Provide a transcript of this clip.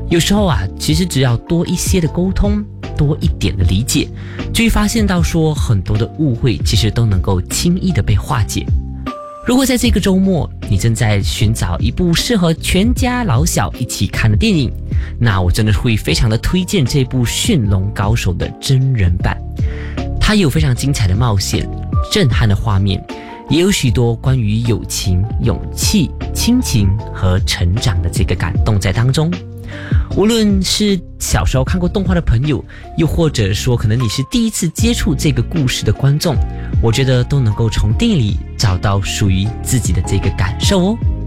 有时候啊，其实只要多一些的沟通，多一点的理解，就会发现到说很多的误会其实都能够轻易的被化解。如果在这个周末你正在寻找一部适合全家老小一起看的电影，那我真的会非常的推荐这部《驯龙高手》的真人版。它有非常精彩的冒险、震撼的画面，也有许多关于友情、勇气、亲情和成长的这个感动在当中。无论是小时候看过动画的朋友，又或者说可能你是第一次接触这个故事的观众，我觉得都能够从电影里找到属于自己的这个感受哦。